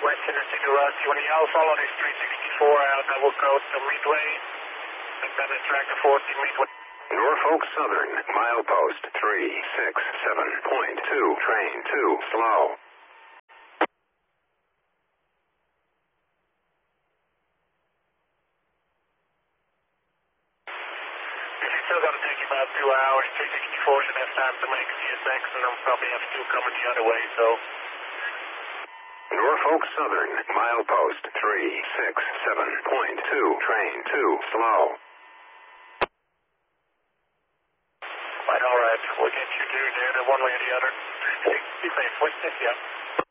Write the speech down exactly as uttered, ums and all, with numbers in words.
Western and City Rusty. When you all follow this three sixty-four out, I will go to Midway, and then the track to fourteen Midway. Norfolk Southern, milepost three six seven point two, train two, slow. Still going to take you about two hours. three sixty-four should have time to make C S X, and I'll probably have two coming the other way, so. Norfolk Southern, milepost three six seven point two, train two, slow. Right, all right. We'll get you through there, the one way or the other. Be safe. What's this, yeah?